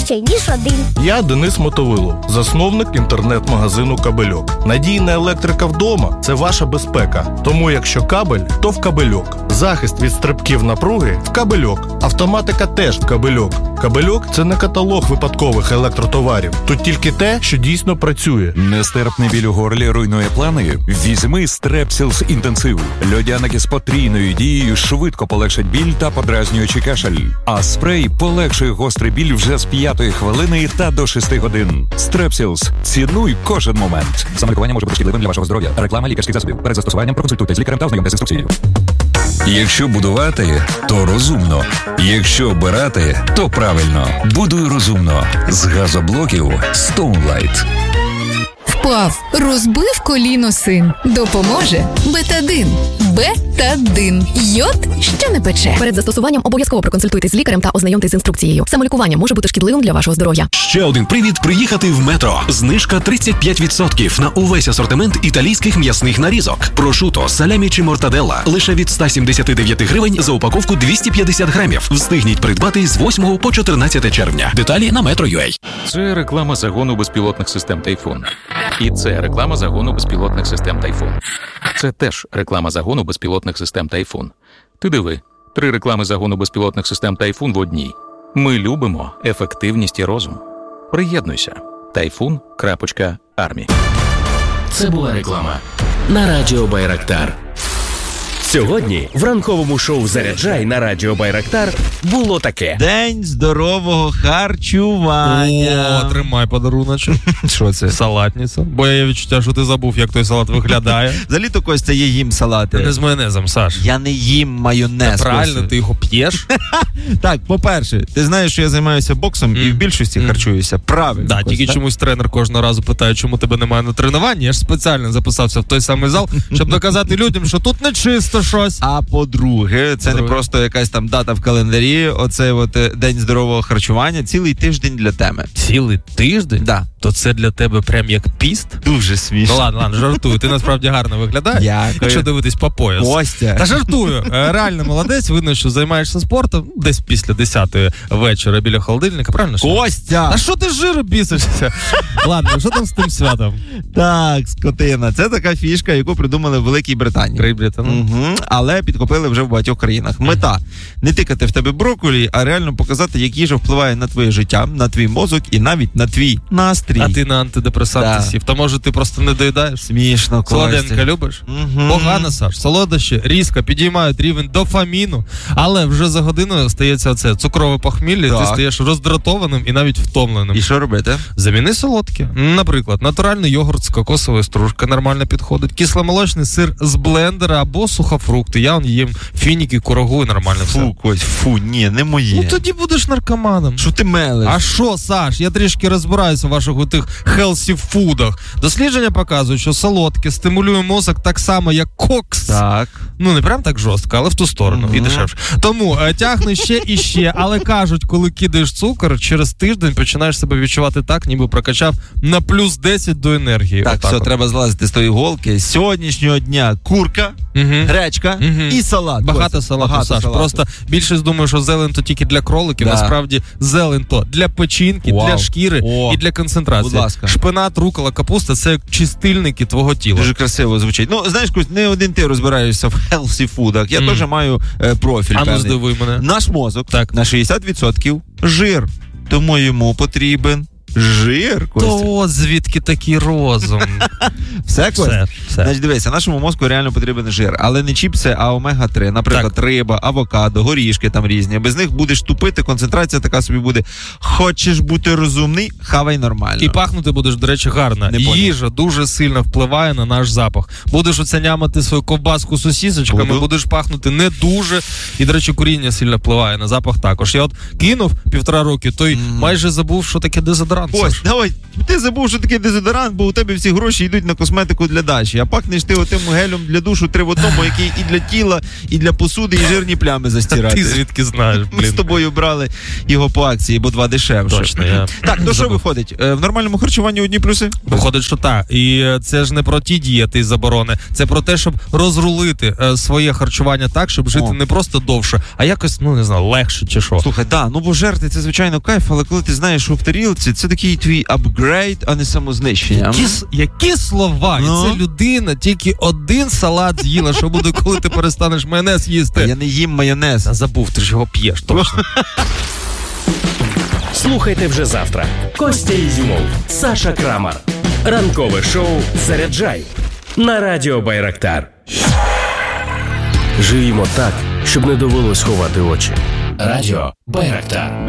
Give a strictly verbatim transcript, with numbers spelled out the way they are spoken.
краще, ніж один. Я Денис Мотовилов, засновник інтернет-магазину «Кабельок». Надійна електрика вдома – це ваша безпека. Тому якщо кабель, то в «Кабельок». Захист від стрибків напруги – в «Кабельок». Автоматика теж в «Кабельок». «Кабельок» – це не каталог випадкових електротоварів. Тут тільки те, що дійсно працює. Нестерпний біль у горлі руйнує плани? Візьми Strepsils інтенсив. Льодяники з потрійною дією швидко полегшать біль та подразнюючий кашель. А спрей полегшує гострий біль вже з п'ятої хвилини та до шести годин. Strepsils. Цінуй кожен момент. Самолікування може бути шкідливим для вашого здоров'я. Реклама лікарських засобів. Перед застосуванням проконсультуйтесь з лікарем та ознайомтесь з інструкцією. Якщо будувати, то розумно. Якщо обирати, то правильно. Будуй розумно. З газоблоків Stoneline. Впав, розбив коліно син. Допоможе Бетадин. Бетадин. Йод, що не пече. Перед застосуванням обов'язково проконсультуйтесь з лікарем та ознайомтесь з інструкцією. Самолікування може бути шкідливим для вашого здоров'я. Ще один привід приїхати в Метро. Знижка тридцять п'ять відсотків на увесь асортимент італійських м'ясних нарізок. Прошуто, салямі чи мортаделла лише від сто сімдесят дев'ять гривень за упаковку двісті п'ятдесят грамів. Встигніть придбати з восьмого по чотирнадцяте червня. Деталі на Metro.ua. Це реклама загону безпілотних систем «Тайфун». І це реклама загону безпілотних систем «Тайфун». Це теж реклама загону безпілотних систем «Тайфун». Ти диви, три реклами загону безпілотних систем «Тайфун» в одній. Ми любимо ефективність і розум. Приєднуйся. Тайфун.Армі. Це була реклама на Радіо Байрактар. Сьогодні в ранковому шоу «Заряджай» на Радіо Байрактар було таке. День здорового харчування. О, тримай подаруночок. Що це? Салатниця. Бо я відчуття, що ти забув, як той салат виглядає. Взагалі-то, Костя, я їм салати. Не з майонезом, Саш. Я не їм майонез. Правильно, Костя. ти його п'єш? Так, по-перше, ти знаєш, що я займаюся боксом mm. і в більшості mm. харчуюся. Правильно. Так, тільки чомусь тренер кожного разу питає, чому тебе немає на тренуванні. Я ж спеціально записався в той самий зал, щоб доказати людям, що тут не чисто щось. А по-друге, це по-друге. не просто якась там дата в календарі, оцей от День здорового харчування, цілий тиждень для теми. Цілий тиждень? Да. То це для тебе прям як піст? Дуже смішно. Ну ладно, ладно, жартую. Ти насправді гарно виглядаєш. Дякую. Якщо дивитись по пояс. Костя. Та жартую. Реально молодець, видно, що займаєшся спортом десь після десятої вечора біля холодильника, правильно? Костя! А що ти з жиру бісишся? Ладно, що там з тим святом? Так, скотина. Це така фішка, яку придумали в Великій Британії. Great Britain. Угу. Але підхопили вже в багатьох країнах. Мета – не тикати в тебе брокколі, а реально показати, як їжа впливає на твоє життя, на твій мозок і навіть на твій настрій. А ти на антидепресанти да. сів. То може ти просто не доїдаєш? Смішно, Костя. Солоденька любиш? Угу. Погано, Саш. Солодощі різко підіймають рівень дофаміну, але вже за годиною стається оце цукрове похмілля, і ти стаєш роздратованим і навіть втомленим. І що робити? Заміни солодке. Наприклад, натуральний йогурт з кокосової стружки нормально підходить, кисломолочний сир з блендера або сухофрукти. Я он їм фініки, курагу і нормально все. Фу, Кость, фу, ні, не моє. Ну тоді будеш наркоманом. Що ти мелиш? А що, Саш, я трішки розбираюся в ваших тих хелсі фудах. Дослідження показують, що солодке стимулює мозок так само, як кокс. Так. Ну, не прям так жорстко, але в ту сторону. Mm-hmm. І дешевше. Тому е, тягне ще і ще, але кажуть, коли кидаєш цукор, через тиждень починаєш себе відчувати так, ніби прокачав на плюс десять до енергії. Так, Отак все, от. треба злазити з тої голки. З сьогоднішнього дня курка, mm-hmm. гречка mm-hmm. і салат. Багато салату, Багато Саш. салату. Просто більшість думає, що зелень то тільки для кроликів, да. насправді зелень то для печінки, Вау. для шкіри О. і для концентрації. Будь ласка. Шпинат, рукола, капуста – це чистильники твого тіла. Дуже красиво звучить. Ну, знаєш, Кость, не один ти розбираєшся в хелсі фудах. Я mm. теж маю е, профіль. А ну здивуй мене. Наш мозок так. на шістдесят відсотків жир. Тому йому потрібен жир, Костя. То от звідки такий розум. Все, Костя? Все, все. Значить, дивися, нашому мозку реально потрібен жир. Але не чіпси, а омега три. Наприклад, так. риба, авокадо, горішки там різні. Без них будеш тупити, концентрація така собі буде. Хочеш бути розумний, хавай нормально. І пахнути будеш, до речі, гарно. Їжа дуже сильно впливає на наш запах. Будеш оце нямати свою ковбаску з сосісочками, Буду. будеш пахнути не дуже. І, до речі, куріння сильно впливає на запах також. Я от кинув півтора роки, той mm. майже забув, що таке дезодорант. дезодорант. Ось, Саш. давай. Ти забув, що таке дезодорант, бо у тебе всі гроші йдуть на косметику для дачі. А пахнеш ти отим гелем для душу три в одному, який і для тіла, і для посуди, і жирні плями застирати. Ти звідки знаєш, Ми з блін. тобою брали його по акції, бо два дешевше. Точно, я Так, то що забув. виходить? Е, В нормальному харчуванні одні плюси? Виходить, що так. І це ж не про ті дієти і заборони. Це про те, щоб розрулити е, своє харчування так, щоб жити О. не просто довше, а якось, ну не знаю, легше чи що. Слухай, да, ну бо жерти це звичайно кайф, але коли ти знаєш, що в тарілці, це такий твій апгрейд, а не самознищення. Які, с- які слова? Ну? І це людина тільки один салат з'їла. Що буде, коли ти перестанеш майонез їсти? Я не їм майонез. А забув, ти ж його п'єш, точно. Слухайте вже завтра. Костя Ізюмов, Саша Крамар. Ранкове шоу «Заряджай» на Радіо Байрактар. Живімо так, щоб не довелось ховати очі. Радіо Байрактар.